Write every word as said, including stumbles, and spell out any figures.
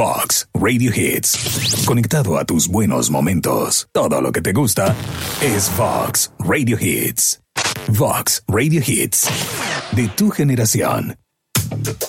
Vox Radio Hits. Conectado a tus buenos momentos. Todo lo que te gusta es Vox Radio Hits. Vox Radio Hits. De tu generación.